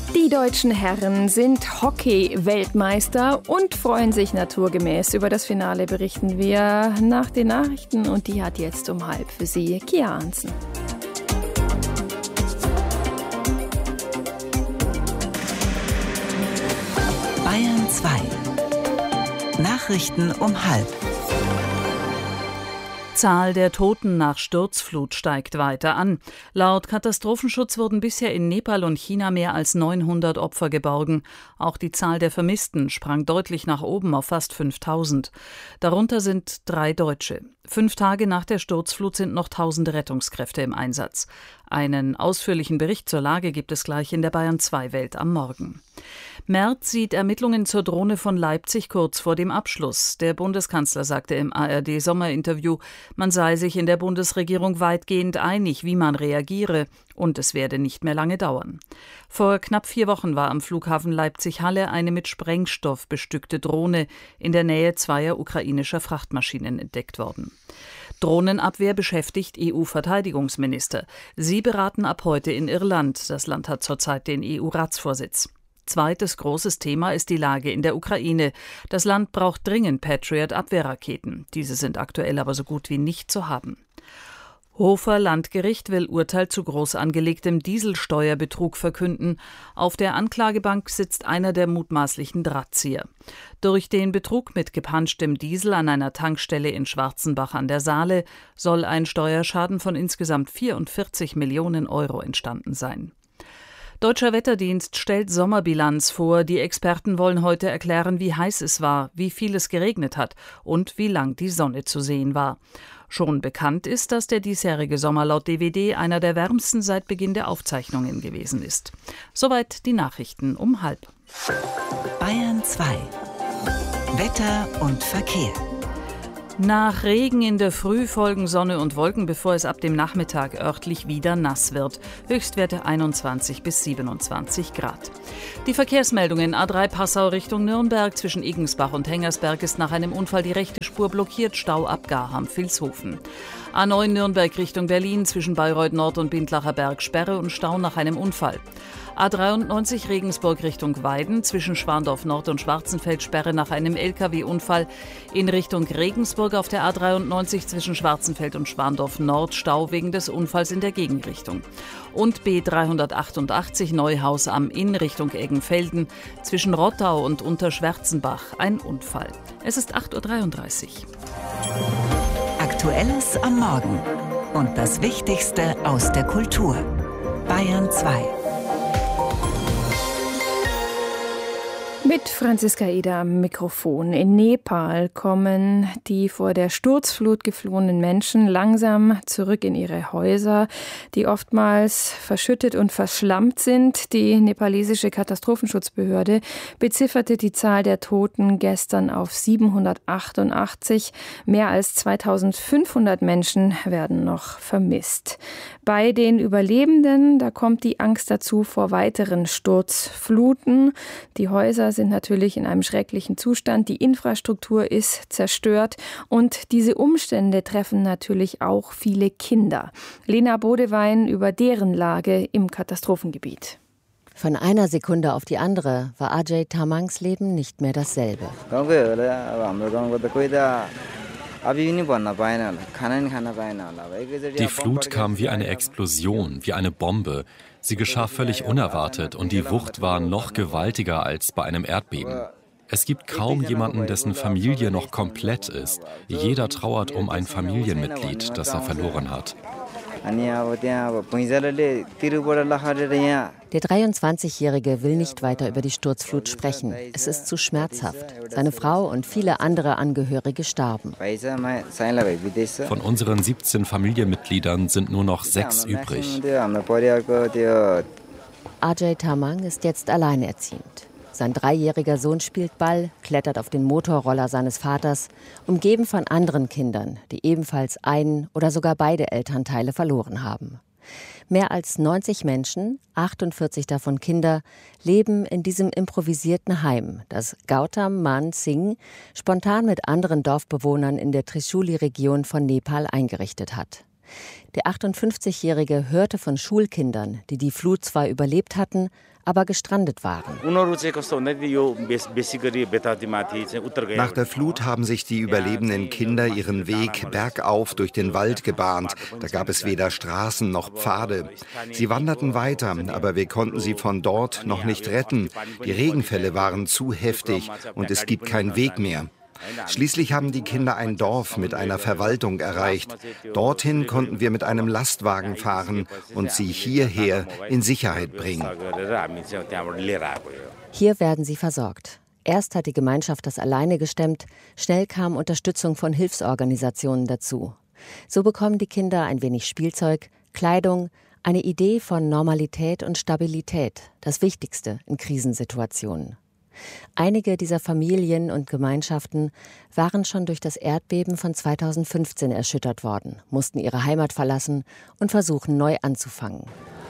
Die deutschen Herren sind Hockey-Weltmeister und freuen sich naturgemäß. Über das Finale berichten wir nach den Nachrichten und die hat jetzt um 12:30 für Sie Kia Arntzen. Bayern 2. Nachrichten um 12:30. Zahl der Toten nach Sturzflut steigt weiter an. Laut Katastrophenschutz wurden bisher in Nepal und China mehr als 900 Opfer geborgen. Auch die Zahl der Vermissten sprang deutlich nach oben auf fast 5000. Darunter sind 3 Deutsche. 5 Tage nach der Sturzflut sind noch tausende Rettungskräfte im Einsatz. Einen ausführlichen Bericht zur Lage gibt es gleich in der Bayern 2 Welt am Morgen. Merz sieht Ermittlungen zur Drohne von Leipzig kurz vor dem Abschluss. Der Bundeskanzler sagte im ARD-Sommerinterview, man sei sich in der Bundesregierung weitgehend einig, wie man reagiere, und es werde nicht mehr lange dauern. Vor knapp 4 Wochen war am Flughafen Leipzig-Halle eine mit Sprengstoff bestückte Drohne in der Nähe 2 ukrainischer Frachtmaschinen entdeckt worden. Drohnenabwehr beschäftigt EU-Verteidigungsminister. Sie beraten ab heute in Irland. Das Land hat zurzeit den EU-Ratsvorsitz. Zweites großes Thema ist die Lage in der Ukraine. Das Land braucht dringend Patriot-Abwehrraketen. Diese sind aktuell aber so gut wie nicht zu haben. Hofer Landgericht will Urteil zu groß angelegtem Dieselsteuerbetrug verkünden. Auf der Anklagebank sitzt einer der mutmaßlichen Drahtzieher. Durch den Betrug mit gepanschtem Diesel an einer Tankstelle in Schwarzenbach an der Saale soll ein Steuerschaden von insgesamt 44 Millionen Euro entstanden sein. Deutscher Wetterdienst stellt Sommerbilanz vor. Die Experten wollen heute erklären, wie heiß es war, wie viel es geregnet hat und wie lang die Sonne zu sehen war. Schon bekannt ist, dass der diesjährige Sommer laut DWD einer der wärmsten seit Beginn der Aufzeichnungen gewesen ist. Soweit die Nachrichten um 12:30. Bayern 2. Wetter und Verkehr. Nach Regen in der Früh folgen Sonne und Wolken, bevor es ab dem Nachmittag örtlich wieder nass wird. Höchstwerte 21 bis 27 Grad. Die Verkehrsmeldungen: A3 Passau Richtung Nürnberg zwischen Igensbach und Hengersberg ist nach einem Unfall die rechte Spur blockiert, Stau ab Garham-Vilshofen. A9 Nürnberg Richtung Berlin zwischen Bayreuth Nord und Bindlacher Berg Sperre und Stau nach einem Unfall. A93 Regensburg Richtung Weiden zwischen Schwandorf Nord und Schwarzenfeld Sperre nach einem LKW-Unfall. In Richtung Regensburg auf der A93 zwischen Schwarzenfeld und Schwandorf Nord Stau wegen des Unfalls in der Gegenrichtung. Und B388 Neuhaus am Inn Richtung Eggenfelden zwischen Rottau und Unterschwärzenbach ein Unfall. Es ist 8:33 Uhr. Aktuelles am Morgen und das Wichtigste aus der Kultur. Bayern 2. Mit Franziska Eder am Mikrofon. In Nepal kommen die vor der Sturzflut geflohenen Menschen langsam zurück in ihre Häuser, die oftmals verschüttet und verschlammt sind. Die nepalesische Katastrophenschutzbehörde bezifferte die Zahl der Toten gestern auf 788. Mehr als 2500 Menschen werden noch vermisst. Bei den Überlebenden, da kommt die Angst dazu vor weiteren Sturzfluten. Die Häuser sind natürlich in einem schrecklichen Zustand, die Infrastruktur ist zerstört und diese Umstände treffen natürlich auch viele Kinder. Lena Bodewein über deren Lage im Katastrophengebiet. Von einer Sekunde auf die andere war Ajay Tamangs Leben nicht mehr dasselbe. Die Flut kam wie eine Explosion, wie eine Bombe. Sie geschah völlig unerwartet und die Wucht war noch gewaltiger als bei einem Erdbeben. Es gibt kaum jemanden, dessen Familie noch komplett ist. Jeder trauert um ein Familienmitglied, das er verloren hat. Der 23-Jährige will nicht weiter über die Sturzflut sprechen. Es ist zu schmerzhaft. Seine Frau und viele andere Angehörige starben. Von unseren 17 Familienmitgliedern sind nur noch 6 übrig. Ajay Tamang ist jetzt alleinerziehend. Sein 3-jähriger Sohn spielt Ball, klettert auf den Motorroller seines Vaters, umgeben von anderen Kindern, die ebenfalls einen oder sogar beide Elternteile verloren haben. Mehr als 90 Menschen, 48 davon Kinder, leben in diesem improvisierten Heim, das Gautam Man Singh spontan mit anderen Dorfbewohnern in der Trishuli-Region von Nepal eingerichtet hat. Der 58-Jährige hörte von Schulkindern, die die Flut zwar überlebt hatten, aber gestrandet waren. Nach der Flut haben sich die überlebenden Kinder ihren Weg bergauf durch den Wald gebahnt. Da gab es weder Straßen noch Pfade. Sie wanderten weiter, aber wir konnten sie von dort noch nicht retten. Die Regenfälle waren zu heftig und es gibt keinen Weg mehr. Schließlich haben die Kinder ein Dorf mit einer Verwaltung erreicht. Dorthin konnten wir mit einem Lastwagen fahren und sie hierher in Sicherheit bringen. Hier werden sie versorgt. Erst hat die Gemeinschaft das alleine gestemmt, schnell kam Unterstützung von Hilfsorganisationen dazu. So bekommen die Kinder ein wenig Spielzeug, Kleidung, eine Idee von Normalität und Stabilität, das Wichtigste in Krisensituationen. Einige dieser Familien und Gemeinschaften waren schon durch das Erdbeben von 2015 erschüttert worden, mussten ihre Heimat verlassen und versuchen, neu anzufangen.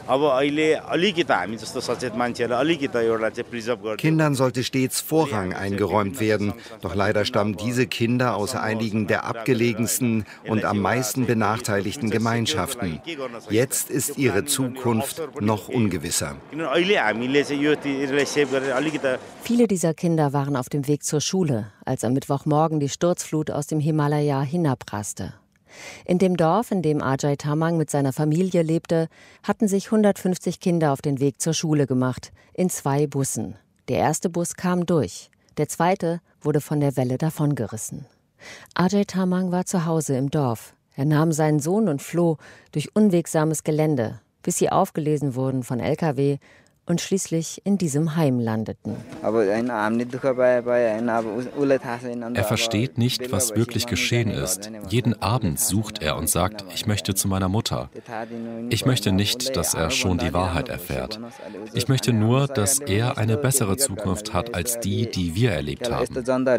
Kindern sollte stets Vorrang eingeräumt werden. Doch leider stammen diese Kinder aus einigen der abgelegensten und am meisten benachteiligten Gemeinschaften. Jetzt ist ihre Zukunft noch ungewisser. Viele dieser Kinder waren auf dem Weg zur Schule, als am Mittwochmorgen die Sturzflut aus dem Himalaya hinabraste. In dem Dorf, in dem Ajay Tamang mit seiner Familie lebte, hatten sich 150 Kinder auf den Weg zur Schule gemacht, in 2 Bussen. Der erste Bus kam durch, der zweite wurde von der Welle davongerissen. Ajay Tamang war zu Hause im Dorf. Er nahm seinen Sohn und floh durch unwegsames Gelände, bis sie aufgelesen wurden von LKW und schließlich in diesem Heim landeten. Er versteht nicht, was wirklich geschehen ist. Jeden Abend sucht er und sagt, ich möchte zu meiner Mutter. Ich möchte nicht, dass er schon die Wahrheit erfährt. Ich möchte nur, dass er eine bessere Zukunft hat als die, die wir erlebt haben.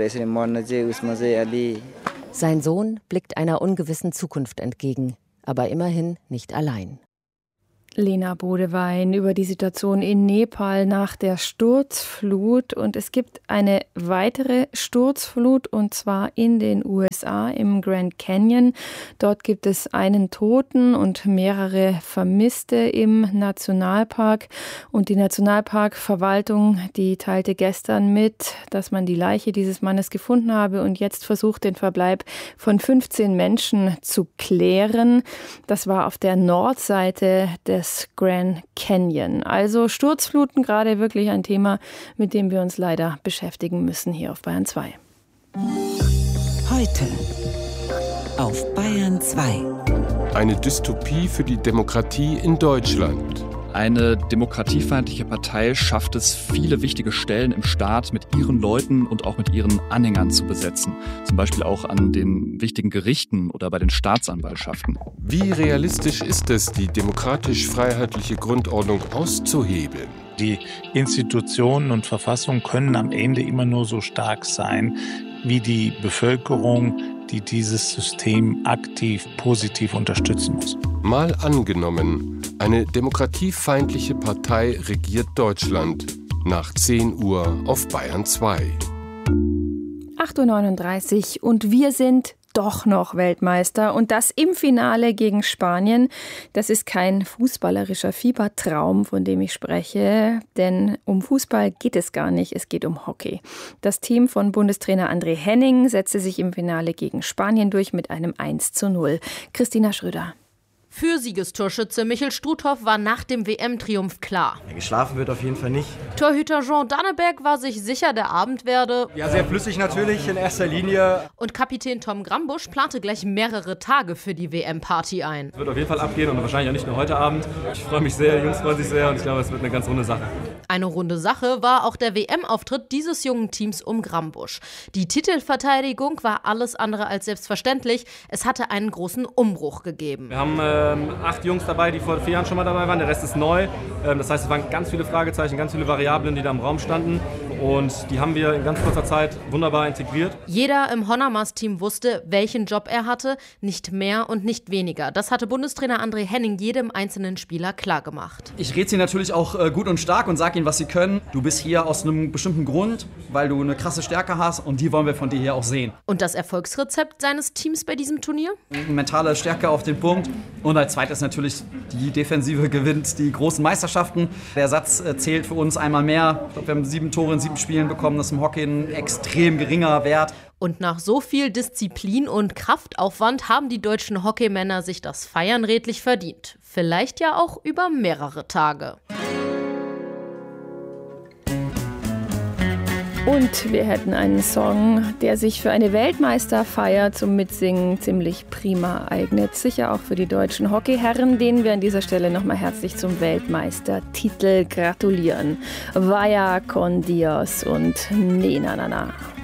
Sein Sohn blickt einer ungewissen Zukunft entgegen, aber immerhin nicht allein. Lena Bodewein über die Situation in Nepal nach der Sturzflut. Und es gibt eine weitere Sturzflut, und zwar in den USA im Grand Canyon. Dort gibt es einen Toten und mehrere Vermisste im Nationalpark. Und die Nationalparkverwaltung, die teilte gestern mit, dass man die Leiche dieses Mannes gefunden habe und jetzt versucht, den Verbleib von 15 Menschen zu klären. Das war auf der Nordseite des Grand Canyon. Also Sturzfluten, gerade wirklich ein Thema, mit dem wir uns leider beschäftigen müssen hier auf Bayern 2. Heute auf Bayern 2. Eine Dystopie für die Demokratie in Deutschland. Eine demokratiefeindliche Partei schafft es, viele wichtige Stellen im Staat mit ihren Leuten und auch mit ihren Anhängern zu besetzen. Zum Beispiel auch an den wichtigen Gerichten oder bei den Staatsanwaltschaften. Wie realistisch ist es, die demokratisch-freiheitliche Grundordnung auszuhebeln? Die Institutionen und Verfassung können am Ende immer nur so stark sein, wie die Bevölkerung, die dieses System aktiv, positiv unterstützen muss. Mal angenommen, eine demokratiefeindliche Partei regiert Deutschland. Nach 10 Uhr auf Bayern 2. 8:39 Uhr und wir sind doch noch Weltmeister und das im Finale gegen Spanien. Das ist kein fußballerischer Fiebertraum, von dem ich spreche, denn um Fußball geht es gar nicht, es geht um Hockey. Das Team von Bundestrainer André Henning setzte sich im Finale gegen Spanien durch mit einem 1:0. Christina Schröder. Für Siegestorschütze Michel Struthoff war nach dem WM-Triumph klar. Geschlafen wird auf jeden Fall nicht. Torhüter Jean Danneberg war sich sicher, der Abend werde... Ja, sehr flüssig natürlich in erster Linie. Und Kapitän Tom Grambusch plante gleich mehrere Tage für die WM-Party ein. Es wird auf jeden Fall abgehen und wahrscheinlich auch nicht nur heute Abend. Ich freue mich sehr, die Jungs freuen sich sehr und ich glaube, es wird eine ganz runde Sache. Eine runde Sache war auch der WM-Auftritt dieses jungen Teams um Grambusch. Die Titelverteidigung war alles andere als selbstverständlich. Es hatte einen großen Umbruch gegeben. Wir haben 8 Jungs dabei, die vor 4 Jahren schon mal dabei waren. Der Rest ist neu. Das heißt, es waren ganz viele Fragezeichen, ganz viele Variablen, die da im Raum standen. Und die haben wir in ganz kurzer Zeit wunderbar integriert. Jeder im Honormas-Team wusste, welchen Job er hatte, nicht mehr und nicht weniger. Das hatte Bundestrainer André Henning jedem einzelnen Spieler klargemacht. Ich rede sie natürlich auch gut und stark und sage ihnen, was sie können. Du bist hier aus einem bestimmten Grund, weil du eine krasse Stärke hast und die wollen wir von dir hier auch sehen. Und das Erfolgsrezept seines Teams bei diesem Turnier? Mentale Stärke auf den Punkt und als zweites natürlich die Defensive gewinnt die großen Meisterschaften. Der Satz zählt für uns einmal mehr. Ich glaube, wir haben 7 Tore in 7 Spielen bekommen. Das ist im Hockey ein extrem geringer Wert. Und nach so viel Disziplin und Kraftaufwand haben die deutschen Hockeymänner sich das Feiern redlich verdient. Vielleicht ja auch über mehrere Tage. Und wir hätten einen Song, der sich für eine Weltmeisterfeier zum Mitsingen ziemlich prima eignet. Sicher auch für die deutschen Hockeyherren, denen wir an dieser Stelle nochmal herzlich zum Weltmeistertitel gratulieren. Vaya con Dios und Ne na na na.